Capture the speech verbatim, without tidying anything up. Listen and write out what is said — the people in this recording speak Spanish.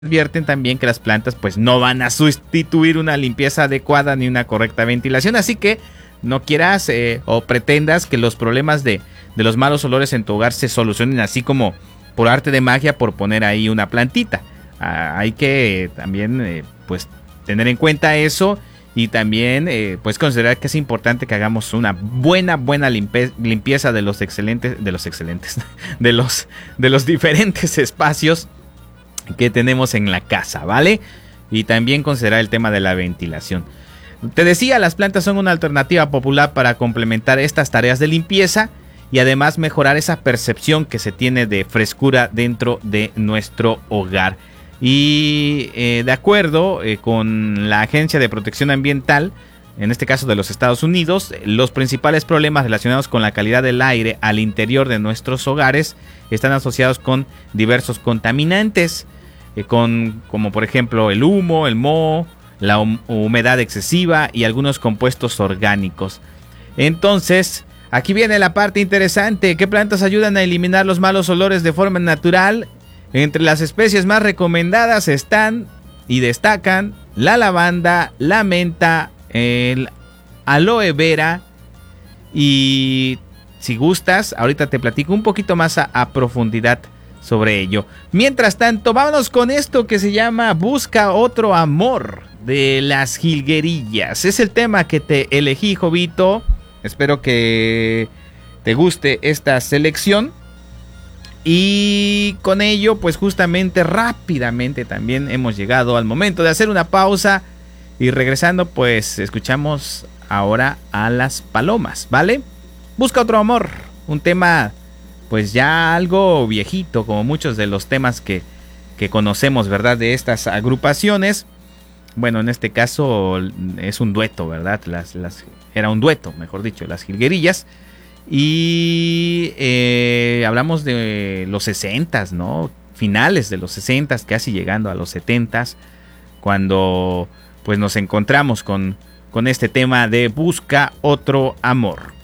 advierten también que las plantas pues no van a sustituir una limpieza adecuada ni una correcta ventilación, así que no quieras eh, o pretendas que los problemas de, de los malos olores en tu hogar se solucionen así como por arte de magia por poner ahí una plantita. Ah, hay que eh, también eh, pues tener en cuenta eso y también eh, pues considerar que es importante que hagamos una buena buena limpe- limpieza de los excelentes de los excelentes de los de los diferentes espacios que tenemos en la casa, ¿vale? Y también considerar el tema de la ventilación. Te decía, las plantas son una alternativa popular para complementar estas tareas de limpieza y además mejorar esa percepción que se tiene de frescura dentro de nuestro hogar. Y eh, de acuerdo eh, con la Agencia de Protección Ambiental, en este caso de los Estados Unidos, los principales problemas relacionados con la calidad del aire al interior de nuestros hogares están asociados con diversos contaminantes, eh, con, como por ejemplo el humo, el moho, la hum- humedad excesiva y algunos compuestos orgánicos. Entonces, aquí viene la parte interesante. ¿Qué plantas ayudan a eliminar los malos olores de forma natural? Entre las especies más recomendadas están y destacan la lavanda, la menta, el aloe vera y si gustas, ahorita te platico un poquito más a, a profundidad sobre ello. Mientras tanto, vámonos con esto que se llama Busca Otro Amor de Las Jilguerillas. Es el tema que te elegí, Jovito. Espero que te guste esta selección. Y con ello, pues justamente rápidamente también hemos llegado al momento de hacer una pausa. Y regresando, pues escuchamos ahora a Las Palomas, ¿vale? Busca Otro Amor, un tema pues ya algo viejito, como muchos de los temas que, que conocemos, ¿verdad? De estas agrupaciones. Bueno, en este caso es un dueto, ¿verdad? Las, las, era un dueto, mejor dicho, Las Jilguerillas. Y eh, hablamos de los sesentas, ¿no? Finales de los sesentas, casi llegando a los setentas, cuando pues nos encontramos con, con este tema de Busca Otro Amor.